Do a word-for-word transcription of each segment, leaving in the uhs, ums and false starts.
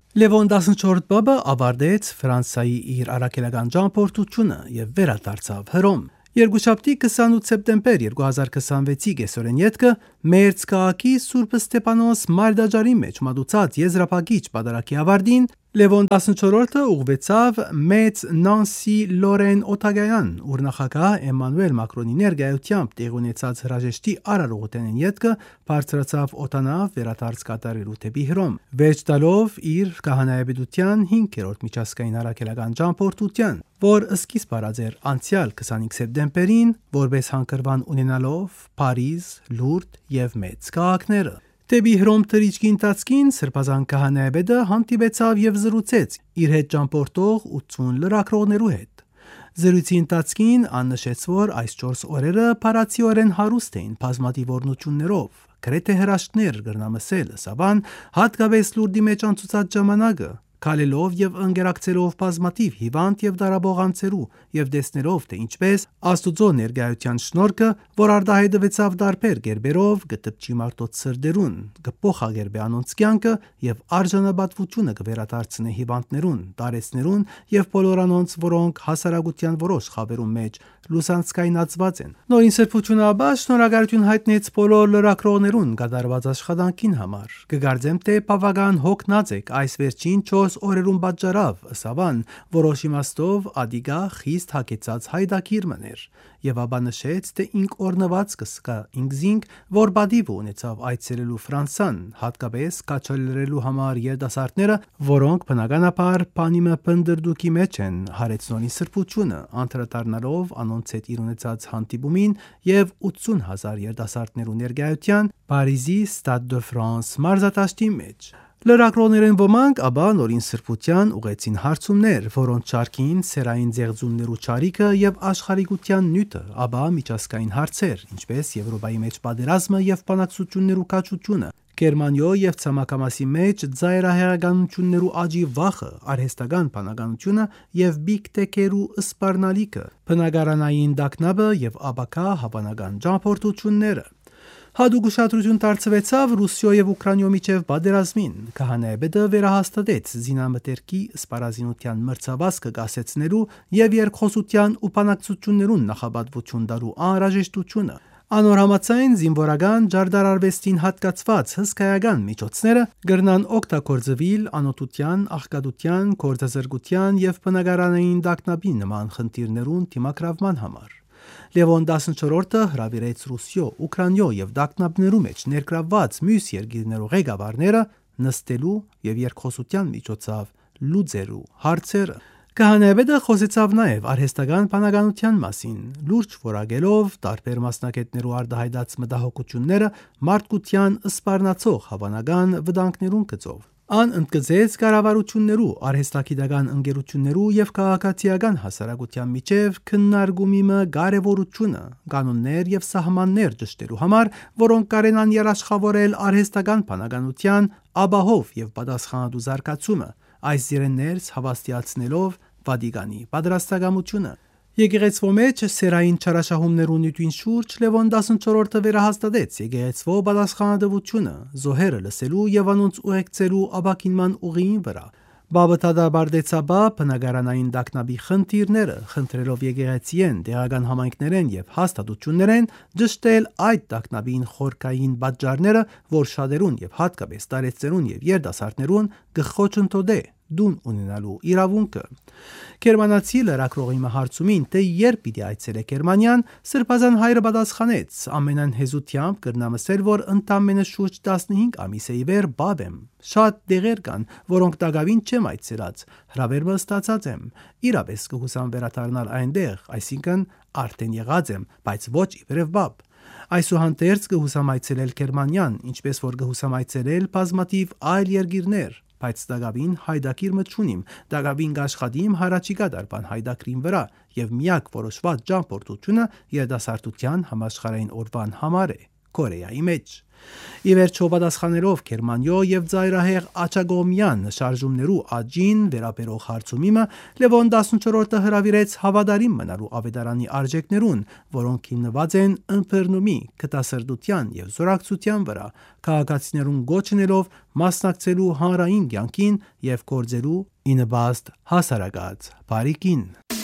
Լևոն տասնչորրորդ բաբը ավարտեց Ֆրանսիայի իր առաքելական ճամփորդությունը եւ վերադարձավ Հռոմ։ Երկուշաբթի քսանութ սեպտեմբեր երկու հազար քսանվեցի կեսօրեն ետքը Մերձ քաղաքի Սուրբ Ստեփանոս Մարտաջարի մեջ մատուցած եզրափակիչ պատարագի ավարտին Լևոն տասնչորրորդը ուղղվեցավ Մեծ Նանսի Լորեն օտագայան, ուր նախագահ Էմանուել Մակրոնի ներկայությամբ տեղի ունեցած հրաժեշտի արարողութենեն ետքը բարձրացավ օտանավ վերադարձ կատարելու դեպի Հռոմ, վերջ տալով իր քահանայապետության հինգերորդ միջազգային առաքելական ճամփորդության, որ սկիզբ առած էր անցյալ քսանհինգ սեպտեմբերին, որպես հանգրվան ունենալով Փարիզ, Լուրդ եւ մեծ քաղաքները։ Դեպի Հռոմ թռիչքի ընթացքին սրբազան քահանայապետը հանդիպեցավ եւ զրուցեց իր հետ ճամփորդող ութսուն լրագրողներու հետ։ Զրույցի ընթացքին աննշեց, որ այս չորս օրերը փարացիորեն հարուստ էին բազմաթիվ օրնություններով, գրեթե հրաշքներ գրնամսել, սավան հատկապես Լուրդի մեջ անցուցած ժամանակը, քալելով եւ ընկերակցելով բազմաթիվ հիվանդ եւ դարաբողանցերու եւ տեսներով թե ինչպես Աստուծո ներկայության շնորհքը, որ արտահայտվեցավ դարբեր գերբերով, գտպչի մարդոց սրդերուն, կփոխագերբե անոնց կյանքը եւ արժանապատվությունը կվերադարձնե հիվանդներուն, տարեցներուն եւ բոլոր անոնց, որոնք հասարակության որոշ խավերում մեջ լուսանցքայնացված են։ Նորին սրբությունաբար շնորհակալություն հայտնեց բոլոր լրագրողներուն կատարված աշխատանքին համար։ Կգարձեմ, թե բավական հոգնած եք այս վերջին չորս օրերուն պատճառավ, սավան որոշ իմաստով ադիգա խիստ հագեցած հայդակիր մներ եւ ապա նշեց, թե ինք օրնված կսկա ինքզինք, որ բադիվ ունեցավ այցելելու Ֆրանսան, հատկապես կաչալերելու համար երիտասարդները, որոնք բնականաբար բանիմը պնդրդուքի մեջ են հարեցնոնի սրբությունը, անդրադառնալով անոնց հետ իր ունեցած հանդիպումին եւ ութսուն հազար երիտասարդներու ներկայության Փարիզի Stade de France մարզադաշտի մեջ։ Լրագրողներեն ոմանք ապա նորին սրբության ուղեցին հարցումներ, որոնց շարքին սերային ձեղձուններու ճարիքը եւ աշխարհիկության նյութը, ապա միջազգային հարցեր, ինչպես Եվրոպայի մեջ պատերազմը եւ բանակցություններու կաչությունը, Գերմանիո եւ ցամաքամասի մեջ ծայրահեղականություններու աճի վախը, արհեստական բանականությունը եւ բիկտեկերու սպառնալիքը, բնակարանային դակնաբը եւ ապակա հավանական ճամփորդությունները։ Հատուկ ուշադրություն դարձվեցավ Ռուսիո եւ Ուկրաինո միջև պատերազմին։ Քահանայապետը վերահաստատեց զինամթերքի սպառազինության մրցավազքը կասեցնելու եւ երկխոսության ու բանակցություններուն նախապատվություն տալու անհրաժեշտությունը։ Անոր համաձայն զինվորական ջարդարարվեստին հատկացված հսկայական միջոցները գրնան օգտագործվել անօթության, աղքատության, գործազրկության եւ բնակարանային դակնաբի նման խնդիրներուն դիմակրավման համար։ Լևոն տասնչորրորդը հրավիրեց Ռուսիո, Ուկրաինո եւ դակնաբներու մեջ ներգրավված մյուս երկիրներու ղեկավարները նստելու եւ երկխոսության միջոցով լուծելու հարցերը։ Քահանայապետը խոսեցավ նաև արհեստական բանականության մասին, լուրջ որակելով տարբեր մասնակիցներու արտահայտած մտահոգությունները մարդկության սպառնացող հավանական վտանգներուն գծով։ Ան ընդգծեց կառավարություններու, արհեստագիտական ընկերություններու եւ քաղաքացիական հասարակության միջև քննարկումի կարեւորությունը, կանոններ եւ սահմաններ ճշտելու համար, որոնք կարենան երաշխավորել արհեստական բանականության ապահով եւ պատասխանատու զարգացումը, այս զիրեններս հավաստիացնելով Վատիկանի պատրաստակամությունը։ Եկեղեցվո մեջ սերային չարաշահումներու նյութին շուրջ Լևոն տասնչորրորդը վերահաստատեց եկեղեցվո պատասխանատվությունը, զոհերը լսելու եւ անոնց ուղեկցելու ապակինման ուղիին վրա։ Բաբտադաբարդեցաբա բնակարանային դակնաբի խնդիրները, խնդրելով եկեղեցիեն, տեղական համայնքներեն եւ հաստատություններեն ճշտել այդ դակնաբին խորքային պատճառները, որ շատերուն եւ հատկապես տարեցերուն եւ երիտասարդներուն գխոչընդոտե դուն ունենալու իրավունքը։ Գերմանացի լրագրողի հարցումին, թե երբ պիտի այցելե Գերմանիան, սրբազան հայրը պատասխանեց. ամենայն հեզությամբ կրնամսել, որ ընդամենը շուրջ տասնհինգ ամիս է ի վեր բավ եմ։ Շատ դեղեր կան, որոնք տակավին չեմ այցելած, հրավերը ստացած եմ, իրապես կհուսամ վերադառնալ այնտեղ, այսինքն արդեն եղած եմ, բայց ոչ իբրև բավ։ Այսուհանդերձ կհուսամ այցելել Գերմանիան, ինչպես որ կհուսամ այցելել բազմաթիվ այլ երկիրներ, բայց դակավին հայդակիր մտչունիմ, դակավին կաշխատիմ հարաճիկա դարբան հայդակրին վրա եւ միակ որոշված ճամփորդությունը երիտասարդության համաշխարհային օրվան համար է։ Կորեայի մեջ։ Ի վերջո պատասխանելով Գերմանիո եւ ծայրահեղ Աչագոմյան շարժումներու աճին վերաբերող հարցումիմը Լևոն տասնչորրորդը հրավիրեց հավատարիմ մնալու ավետարանի արժեքներուն, որոնք հիմնված են ըմբռնումի, կտասրտության եւ զորակցության վրա, քաղաքացիներուն գոչնելով մասնակցելու հանրային կյանքին եւ գործելու ի նպաստ հասարակած բարիկին։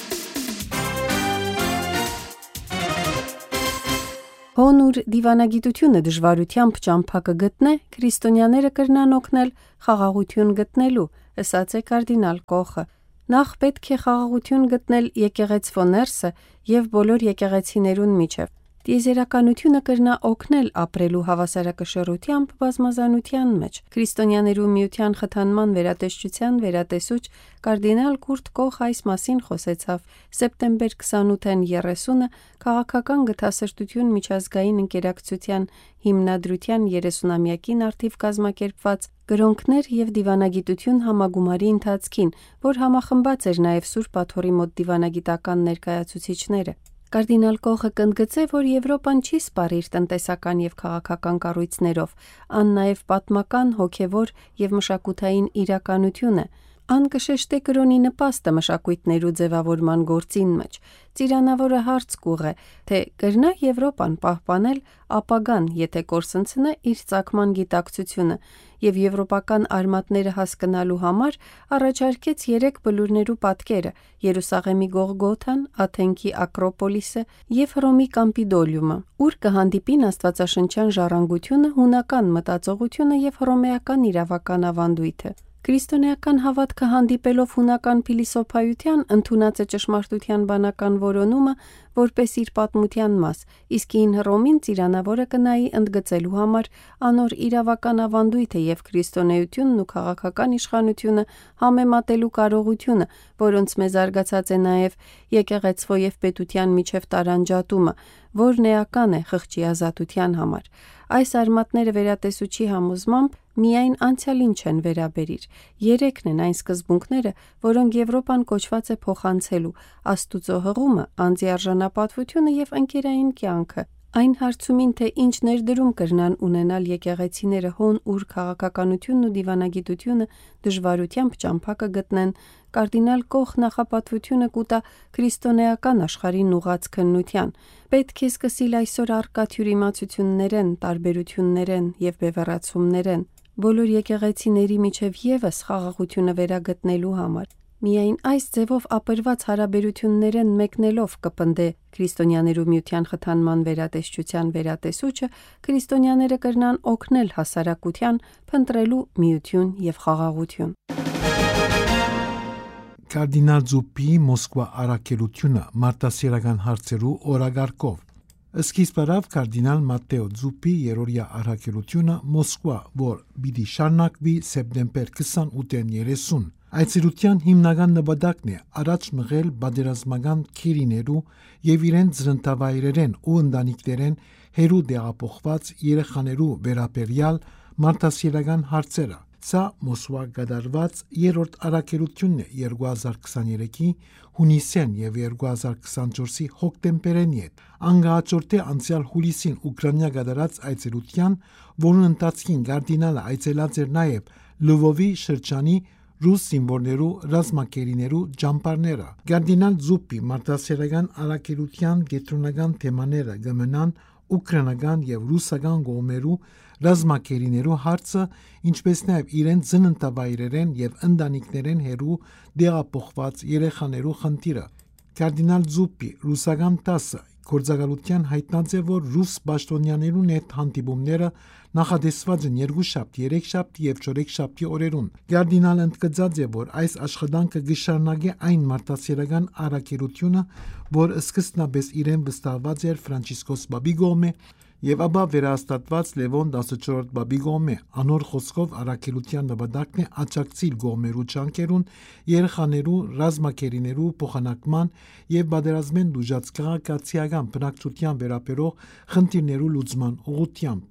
Հոնուր դիվանագիտությունը դժվարությամբ ճամփա կգտնե, քրիստոնյաները կրնան օգնել խաղաղություն գտնելու, ըսած է կարդինալ Կոխը։ Նախ պետք է խաղաղություն գտնել եկեղեցվո ներսը եւ բոլոր եկեղեցիներուն միջև։ Տիեզերականությունը կրնա օգնել ապրելու հավասարակշռությամբ բազմազանության մեջ։ Քրիստոնյաներու միության խթանման վերատեսչության վերատեսուչ կարդինալ Կուրտ Կոխ այս մասին խոսեցավ սեպտեմբեր քսանութին երեսունը քաղաքական գթասրտություն միջազգային ընկերակցության հիմնադրության երեսունամյակին արդիվ կազմակերպված գրոնքներ եւ դիվանագիտություն համագումարի ընթացքին, որ համախմբած էր նաեւ Սուրբ Աթոռի մոտ դիվանագիտական ներկայացուցիչները։ Կարդինալ Կոխը կընդգծե, որ Եվրոպան չի սպառիր տնտեսական եւ քաղաքական կառույցներով, ան նաեւ պատմական, հոգեվոր եւ մշակութային իրականություն է։ Ան կշեշտե կրոնի նպաստը մշակույթներու ձևավորման գործին մեջ։ Ծիրանավորը հարց կուղ է, թե կրնա Եվրոպան պահպանել ապագան, եթե կորսնցնե իր ծագման գիտակցությունը, եւ եվրոպական արմատները հասկանալու համար առաջարկեց երեք բլուրներու պատկերը՝ Երուսաղեմի Գողգոթան, Աթենքի Ակրոպոլիսը եւ Հռոմի Կամպիդոլիումը, ուր կհանդիպին աստվածաշնչյան ժառանգությունը, հունական մտածողությունը եւ հռոմեական իրավական ավանդույթը։ Քրիստոնեական հավատքը հանդիպելով հունական փիլիսոփայության ընդունած է ճշմարտության բանական որոնումը որպես իր պատմության մաս, իսկ հին Հռոմին ծիրանավորը կնայի ընդգծելու համար անոր իրավական ավանդույթը եւ քրիստոնեությունն ու քաղաքական իշխանությունը համեմատելու կարողությունը, որոնց մեզ զարգացած է նաեւ եկեղեցվո եւ պետության միջև տարանջատումը, որն էական է խղճի ազատության համար։ Այս արմատները վերատեսուչի համոզմամբ միայն անցյալին չեն վերաբերիր։ Երեքն են այն սկզբունքները, որոնք Եվրոպան կոչված է փոխանցելու՝ Աստուծո հղումը, անձի արժանապատվությունը եւ ընկերային կյանքը։ Այն հարցումին, թե ինչ ներդրում կրնան ունենալ եկեղեցիները հոն ուր քաղաքականությունն ու դիվանագիտությունը դժվարությամբ ճամփա կգտնեն, կարդինալ Կոխ նախապատվությունը կուտա քրիստոնեական աշխարհին ուղղած քննության։ Պետք է սկսիլ այսօր առկա թյուրիմացություններեն, տարբերություններեն եւ բևեռացումներեն բոլոր եկեղեցիների միջև եւս խաղաղությունը վերագտնելու համար։ Միայն այս ձևով ապրված հարաբերություններեն մեկնելով կպնդե քրիստոնյաներու միության խթանման վերատեսչության վերատեսուչը, քրիստոնյաները կրնան օգնել հասարակության փնտրելու միություն եւ խաղաղություն։ Կարդինալ Զուպպիի Մոսկվա առաքելությունը մարտասիրական հարցերու օրագարկով։ Սկիզբարավ կարդինալ Մատտեո Զուպպի երրորդյա առաքելությունը Մոսկվա, որ պիտի շարունակվի սեպտեմբեր քսանութին երեսուն։ Այցելության հիմնական նպատակն է առաջ մղել պատերազմական քիրիներու եւ իրեն ծննդավայրերեն ու ընտանիքներեն հերու դեղափոխված երեխաներու վերաբերյալ մարտասիրական հարցերը։ Սա Մոսկվա կատարված երրորդ առաքելությունն է երկու հազար քսաներեքի հունիսեն եւ երկու հազար քսանչորսի հոկտեմբերին հետ։ Անգահաճորդ է անցյալ հուլիսին Ուկրաինա կատարած այցելության, որուն ընթացքին կարդինալը այցելած էր նաեւ Լվովի շրջանի ռուս զինվորներու ռազմակերիներու ճամբարները։ Կարդինալ Զուպպի մարտասիրական առաքելության կենտրոնական թեմաները կմնան ուկրաինական եւ ռուսական կողմերու ռազմակերիներու հարցը, ինչպես նաեւ իրեն ծննդավայրերեն եւ ընտանիքներեն հերու դեղափոխված երեխաներու խնդիրը։ Կարդինալ Զուպպի ռուսական տասը գործակալության հայտնած է, որ ռուս պաշտոնյաներուն հետ հանդիպումները նախադեсված են երկուշաբթի, երեքշաբթի եւ չորեքշաբթի օրերուն։ Կարդինալը ընդգծած է, որ այս աշխատանքը կշարունակի այն մարտասիրական առաքելությունը, որ սկզբնապես իրեն վստահված էր Ֆրանցիսկոս Պապի կողմէ եւ ապա վերահաստատված Լևոն տասնչորրորդ Պապի կողմէ։ Անոր խոսքով առաքելության նպատակն է աջակցել կողմերու ջանքերուն երեխաներու ռազմակերիներու փոխանակման եւ պատերազմեն դժուժած քաղաքացիական բնակչության վերաբերող խնդիրներու լուծման ուղղությամբ։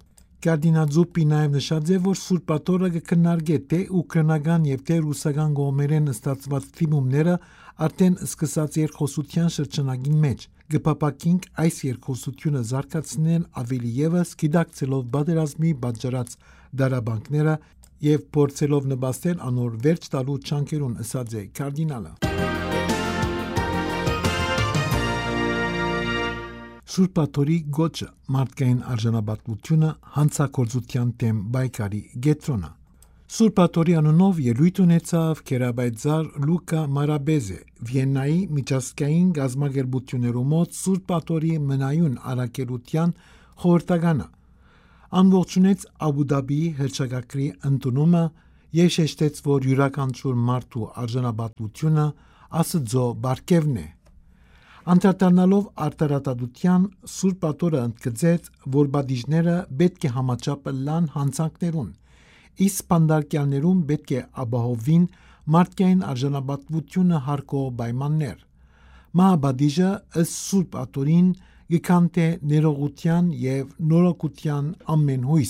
Կարդինալ Զուպի նաև նշած է, որ Սուրբ Աթոռը կքննարկե թե ուկրաինական եւ թե ռուսական կողմերեն ստացված թիմումները արդեն սկսած երկխոսության շրջանագին մեջ։ Գպապակինք այս երկխոսությունը զարգացնել ավելի եւս գիտակցելով բادرազմի պատճառած դարաբանքները եւ փորձելով նպաստել անոր վերջ տալու չանքերուն, ըսած է կարդինալը։ Սուրբ Աթոռի գոչը մարդկային արժանապատվությունը հանցագործության դեմ բայկարի գետրոնը։ Սուրբ Աթոռի անունով ելույթ ունեցավ Քերաբայձար Լուկա Մարաբեզը Վիեննայի միջազգային գազագերբություններու մոտ Սուրբ Աթոռի մնայուն արակելության խորհրդականը։ Անողջունեց Աբու Դաբիի հրճակագրի ընդունումը եւ շեշտեց, որ յուրաքանչյուր մարդու արժանապատվությունը Աստծո բարգեւն է։ Անդրադառնալով արտարատadության Սուրբ Աթոռը ընդգծեց, որ բադիժները պետք է համաչափը լան հանցանքներուն, իսկ բանդարկյալներուն պետք է ապահովին մարդկային արժանապատվությունը հարկող պայմաններ։ Մահաբադիժը ըստ Սուրբ Աթոռին գիքանթե ներողության եւ նորոգության ամեն հույս։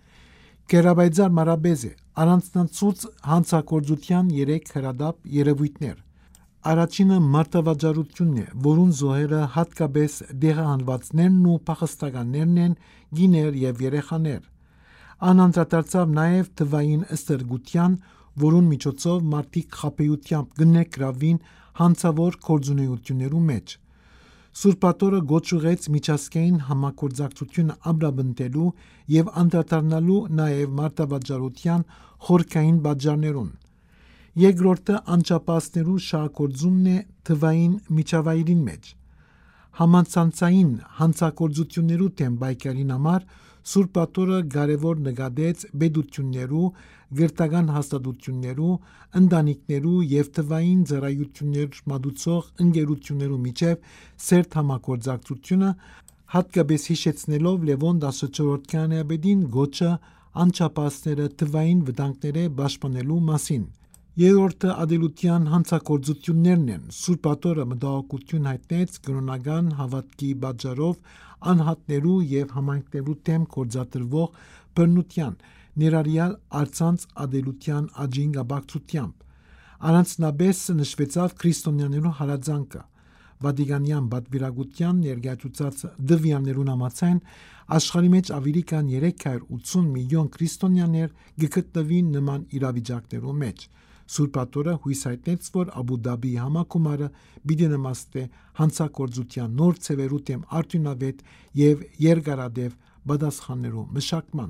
Քերաբայձար Մարաբեզը առանձնացուց հանցագործության երեք հրադապ երևույթներ։ Առաջինը մարտավաճառությունն է, որուն զոհերը հատկապես դեղահանվածներն ու փախստականներն են, գիներ եւ երեխաներ։ Անանդրադարձավ նաև թվային ստրգության, որուն միջոցով մարդիկ խաբեությամբ գնեկրավին հանցավոր գործունեություններու մեջ։ Սուրբ Աթոռը գոչ ուղեց միջազգային համագործակցությունը ամրապնդելու եւ անդրադառնալու նաև մարտավաճառության խորքային պատճառներուն։ Երկրորդը անչափահասներու շահագործումն է թվային միջավայրին մեջ։ Համացանցային հանցագործություններու դեմ պայքարին համար Սուրբ Աթոռը կարևոր նկատեց պետություններու, գրթական հաստատություններու, ընտանիքներու եւ թվային ծառայություններ մատուցող ընկերություններու միջև սերտ համագործակցությունը, հատկապես հիշեցնելով Լևոն տասնչորրորդին գոչը անչափահասները թվային վտանգները պաշտպանելու մասին։ Երրորդը ադելության հանցագործություններն են։ Սուրբ Աթոռը մտահոգություն հայտնեց կրոնական հավատքի պատճառով անհատներու եւ համայնքներու դեմ գործադրվող բռնության, ներառյալ առցանց ադելության աճին կապակցությամբ։ Առանձնապես նշվեցավ քրիստոնյաներու հարազանքը։ Վատիկանյան պատվիրակության ներկայացուցած դվյաններուն համաձայն աշխարհի մեջ ավելի քան երեք հարյուր ութսուն միլիոն քրիստոնյաներ գտնվին նման իրավիճակներու մեջ։ Սուրբ Աթոռը հույս հայտնեց, որ Աբու Դաբիի համակումարը պիտի նմաստե հանցագործության նոր ցևերու դեմ արդյունավետ եւ երկարադեպ պատասխաններու մշակման։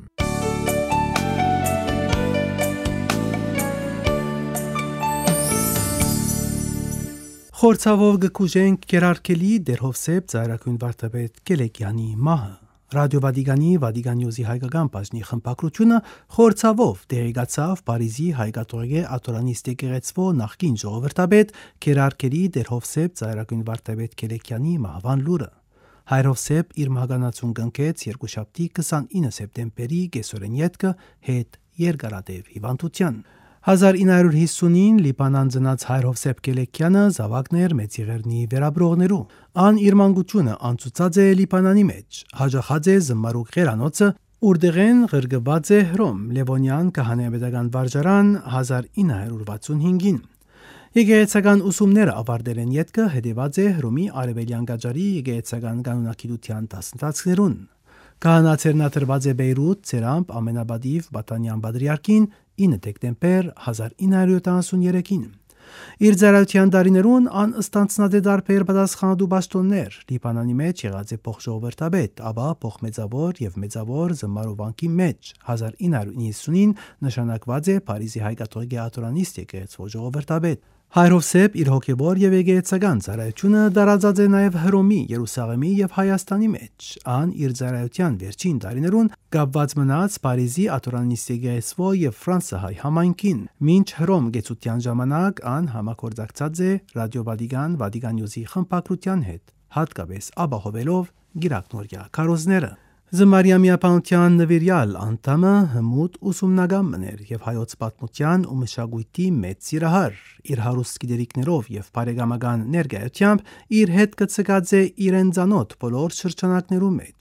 Խորցավով գկուժենք կերարկելի դերհովսեփ ծայրակույն վարդապետ Կելեկյանի մահը։ Ռադիո Վատիկանի Վատիկան Նյուզի հայկական բաժնի խմբակրությունը խորցավով դերեկացավ Փարիզի հայկաթողիկե աթորանիստ եկեղեցվո նախկին ժողովրդապետ կերարկելի դերհովսեփ ծայրակույն վարդապետ Կելեկյանի մահվան լուրը։ Հայրովսեփ իր մահկանացուն կնքեց երկուշաբթի քսանինը սեպտեմբերի կեսօրեն յետքը հետ երկարադեպ հիվանդության։ հազար ինը հարյուր հիսունին Լիբանան ծնած Հայրովսեփ Կելեկյանը զավակներ Մեծիղերնի վերաբրողներու։ Ան իր մանկությունը անցուցած է Լիբանանի մեջ, հաջախած է զմարուկ ղերանոցը, ուրդեղեն ղրգված է Հռոմ, Լևոնյան քահանայապետական վարժարան հազար ինը հարյուր վաթսունհինգին։ Եկեղեցական ուսումները ավարտել են յետքը հետևած է Հռոմի արևելյան գաճարի եկեղեցական կանոնակիտության դասընթացներուն։ Քահանացերնատրված է Բեյրութ, Ցերամփ ամենաբադիվ Բաթանյան Պատրիարքին ինը դեկտեմբեր հազար ինը հարյուր յոթանասուններեքին։ Իր ծառայության տարիներուն ան ստանցնած է դարբեր պատասխանատու պաշտոններ։ Լիբանանի մեջ եղած է փոխժողովրդապետ, ապա փոխմեծավոր եւ մեծավոր զմարովանքի մեջ։ հազար ինը հարյուր նիասունին նշանակված է Փարիզի հայկաթողիկե աթորանիստ եկեղեցվո ժողովրդապետ։ Հայրովսեփ իր հոգևոր եւ եկեղեցական ծառայությունը դարածած է նաեւ Հռոմի, Երուսաղեմի եւ Հայաստանի մեջ։ Ան իր ծառայության վերջին տարիներուն կապված մնաց Փարիզի աթորանիստ եկեղեցվո եւ ֆրանսահայ համայնքին։ Մինչ Հռոմ գեցության ժամանակ ան համագործակցած է Ռադիո Վատիկան Վատիկան Նյուզի խմբակրության հետ, հատկապես ապահովելով գիրակնորյա քարոզները։ Զմարիա միապանության նվիրյալ անդամը հմուտ ուսումնական մներ եւ հայոց պատմության ու մշակույթի մեծ սիրահար, իր հարուստ գիտելիքներով եւ բարեկամական ներկայությամբ իր հետ կցկած է իրեն ցանոթ բոլոր շրջանակներու մեջ։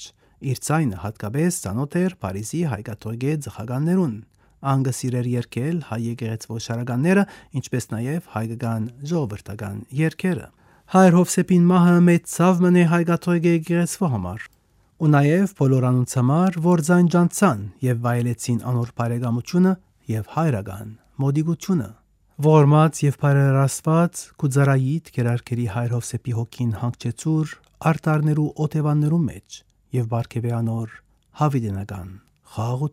Իր ցայնը հատկապես ծանոթ էր Փարիզի հայկաթոյգե ծխականներուն։ Անգը սիրեր երգել հայ եկեղեցվո շարականները, ինչպես նաև հայկական ժողովրդական երգերը։ Հայր Հովսեփին մահը մեծ ցավ մնե հայկաթոյգե եկեղեցվո համար։ Ու նաև բոլոր անոնց համար, որ ձանջանցան եւ վայելեցին անոր բարեկամությունը եւ հայրական մոդիգությունը։ Ողորմած եւ բարերարված Կուզարայիդ գերարկերի հայր Հովսեփի հոգին հանգչեցուր արտարներու օթևաններու մեջ եւ բարգեւե անոր հավիտենական խաղաղություն։